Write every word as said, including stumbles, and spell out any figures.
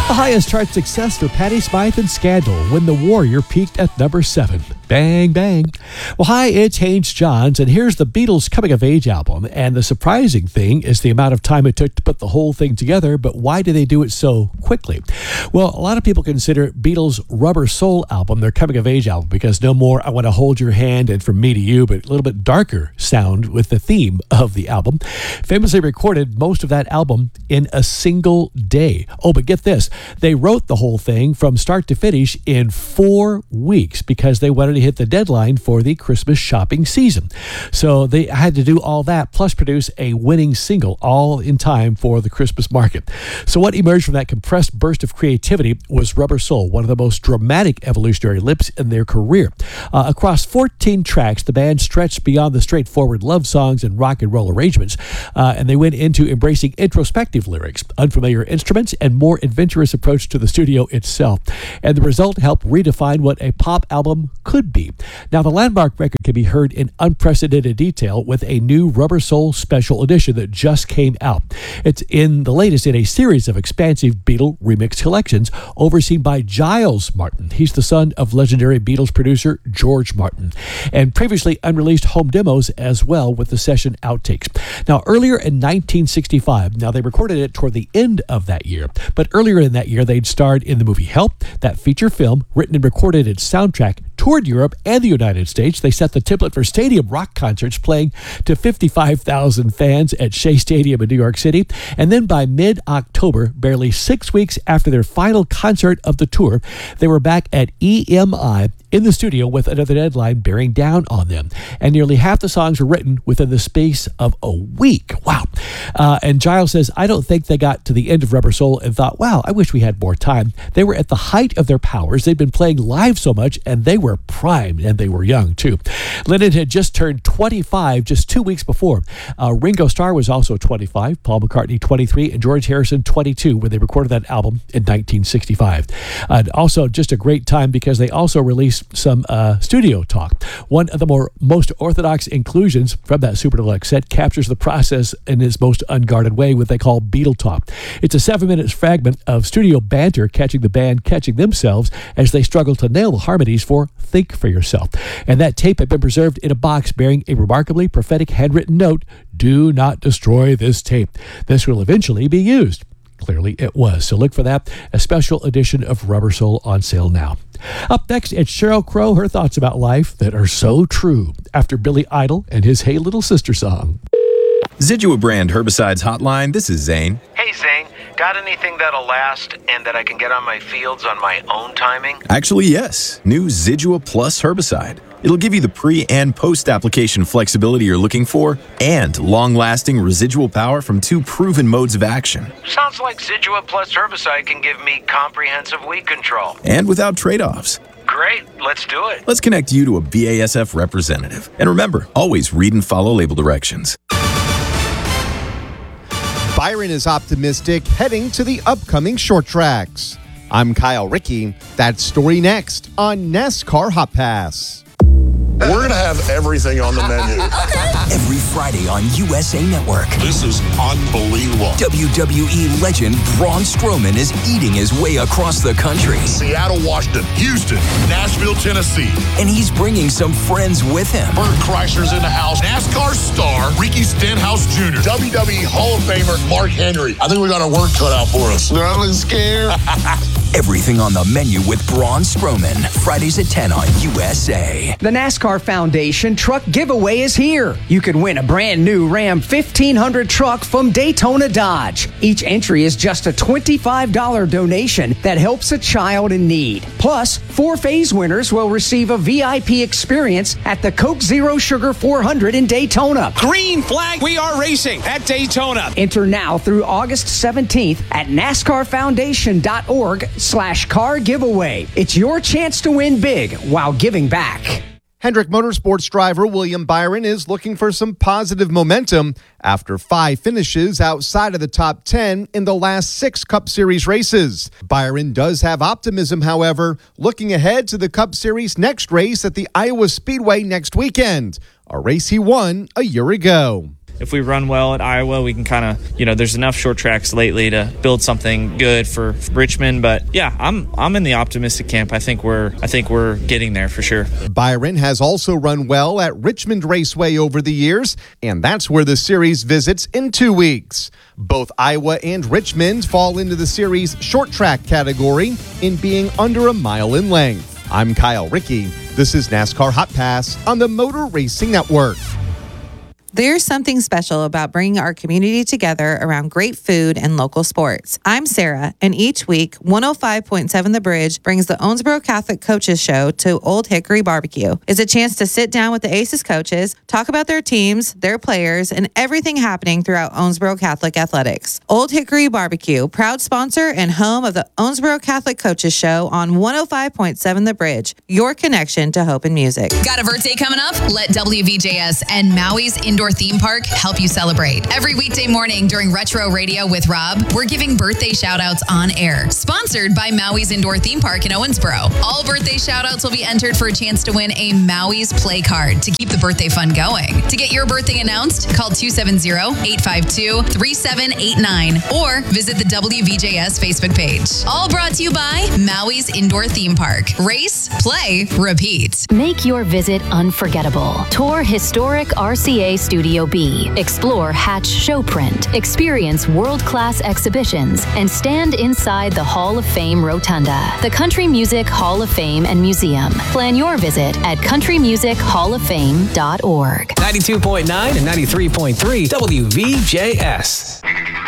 The highest chart success for Patti Smythe and Scandal when The Warrior peaked at number seven. Bang, bang. Well, hi, it's Haynes Johns, and here's the Beatles' coming-of-age album. And the surprising thing is the amount of time it took to put the whole thing together, but why did they do it so quickly? Well, a lot of people consider Beatles' Rubber Soul album their coming-of-age album because no more I Want to Hold Your Hand and From Me to You, but a little bit darker sound with the theme of the album. Famously recorded most of that album in a single day. Oh, but get this. They wrote the whole thing from start to finish in four weeks because they wanted to hit the deadline for the Christmas shopping season. So they had to do all that, plus produce a winning single, all in time for the Christmas market. So what emerged from that compressed burst of creativity was Rubber Soul, one of the most dramatic evolutionary leaps in their career. Uh, across fourteen tracks, the band stretched beyond the straightforward love songs and rock and roll arrangements, uh, and they went into embracing introspective lyrics, unfamiliar instruments, and more adventurous approach to the studio itself. And the result helped redefine what a pop album could be. Now, the landmark record can be heard in unprecedented detail with a new Rubber Soul special edition that just came out. It's in the latest in a series of expansive Beatle remix collections overseen by Giles Martin. He's the son of legendary Beatles producer George Martin, and previously unreleased home demos as well with the session outtakes. Now, earlier in nineteen sixty-five, now they recorded it toward the end of that year, but earlier in that year they'd starred in the movie Help, that feature film written and recorded its soundtrack, toured Europe and the United States. They set the template for stadium rock concerts playing to fifty-five thousand fans at Shea Stadium in New York City. And then by mid-October, barely six weeks after their final concert of the tour, they were back at E M I in the studio with another deadline bearing down on them. And nearly half the songs were written within the space of a week. Wow. Uh, and Giles says, I don't think they got to the end of Rubber Soul and thought, wow, I wish we had more time. They were at the height of their powers. They'd been playing live so much, and they were primed, and they were young, too. Lennon had just turned twenty-five just two weeks before. Uh, Ringo Starr was also twenty-five, Paul McCartney twenty-three, and George Harrison twenty-two when they recorded that album in nineteen sixty-five. Uh, and also just a great time because they also released some uh, studio talk. One of the more most orthodox inclusions from that Super Deluxe set captures the process in its most unguarded way, what they call Beatle Talk. It's a seven-minute fragment of studio banter catching the band catching themselves as they struggle to nail the harmonies for Think for Yourself. And that tape had been preserved in a box bearing a remarkably prophetic handwritten note, do not destroy this tape. This will eventually be used. Clearly it was. So look for that, a special edition of Rubber Soul on sale now. Up next, it's Sheryl Crow, her thoughts about life that are so true after Billy Idol and his Hey Little Sister song. Zidua brand herbicides hotline. This is Zane. Hey Zane, got anything that'll last and that I can get on my fields on my own timing? Actually, yes. New Zidua Plus herbicide. It'll give you the pre- and post-application flexibility you're looking for and long-lasting residual power from two proven modes of action. Sounds like Zidua Plus herbicide can give me comprehensive weed control. And without trade-offs. Great, let's do it. Let's connect you to a B A S F representative. And remember, always read and follow label directions. Byron is optimistic heading to the upcoming short tracks. I'm Kyle Rickey. That story next on NASCAR Hot Pass. We're going to have everything on the menu. Every Friday on U S A Network. This is unbelievable. W W E legend Braun Strowman is eating his way across the country. Seattle, Washington, Houston, Nashville, Tennessee. And he's bringing some friends with him. Bert Kreischer's in the house. NASCAR star Ricky Stenhouse Junior W W E Hall of Famer Mark Henry. I think we got our work cut out for us. I'm scared. Everything on the menu with Braun Strowman. Fridays at ten on U S A. The NASCAR Foundation Truck Giveaway is here. You can win a brand new Ram fifteen hundred truck from Daytona Dodge. Each entry is just a twenty-five dollars donation that helps a child in need. Plus, four phase winners will receive a V I P experience at the Coke Zero Sugar four hundred in Daytona. Green flag, we are racing at Daytona. Enter now through August seventeenth at NASCARFoundation.org slash car giveaway. It's your chance to win big while giving back. Hendrick Motorsports driver William Byron is looking for some positive momentum after five finishes outside of the top ten in the last six Cup Series races. Byron does have optimism, however, looking ahead to the Cup Series next race at the Iowa Speedway next weekend, a race he won a year ago. if we run well at Iowa, we can kind of, you know, there's enough short tracks lately to build something good for Richmond. But yeah, I'm I'm in the optimistic camp. I think we're I think we're getting there for sure. Byron has also run well at Richmond Raceway over the years, and that's where the series visits in two weeks. Both Iowa and Richmond fall into the series short track category in being under a mile in length. I'm Kyle Rickey. This is NASCAR Hot Pass on the Motor Racing Network. There's something special about bringing our community together around great food and local sports. I'm Sarah, and each week, one oh five point seven The Bridge brings the Owensboro Catholic Coaches Show to Old Hickory Barbecue. It's a chance to sit down with the ACES coaches, talk about their teams, their players, and everything happening throughout Owensboro Catholic athletics. Old Hickory Barbecue, proud sponsor and home of the Owensboro Catholic Coaches Show on one oh five point seven The Bridge, your connection to hope and music. Got a birthday coming up? Let W V J S and Maui's Indoor Theme Park help you celebrate. Every weekday morning during Retro Radio with Rob, we're giving birthday shout-outs on air. Sponsored by Maui's Indoor Theme Park in Owensboro. All birthday shout-outs will be entered for a chance to win a Maui's Play Card to keep the birthday fun going. To get your birthday announced, call two seven zero, eight five two, three seven eight nine or visit the W V J S Facebook page. All brought to you by Maui's Indoor Theme Park. Race, play, repeat. Make your visit unforgettable. Tour historic R C A Studio B. Explore Hatch Showprint. Experience world-class exhibitions and stand inside the Hall of Fame Rotunda, the Country Music Hall of Fame and Museum. Plan your visit at country music hall of fame dot org. ninety-two point nine and ninety-three point three W V J S.